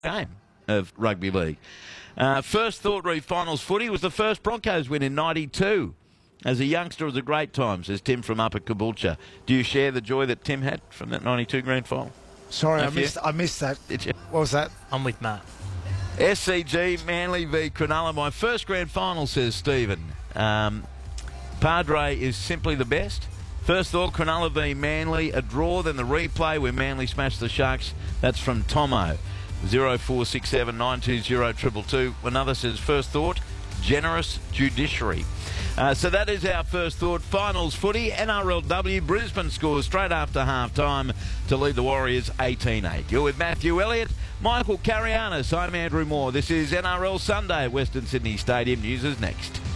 game of rugby league. First thought finals footy was the first Broncos win in 92. As a youngster, it was a great time, says Tim from Upper Caboolture. Do you share the joy that Tim had from that 92 grand final? Sorry, I missed that. Did you? What was that? I'm with Matt. SCG, Manly v Cronulla. My first grand final, says Stephen. Padre is simply the best. First thought, Cronulla v Manly. A draw, then the replay where Manly smashed the Sharks. That's from Tomo. 0467 920 222. Another says, first thought, generous judiciary. So that is our first thought. Finals footy, NRLW. Brisbane scores straight after half-time to lead the Warriors 18-8. You're with Matthew Elliott, Michael Carianis. I'm Andrew Moore. This is NRL Sunday at Western Sydney Stadium. News is next.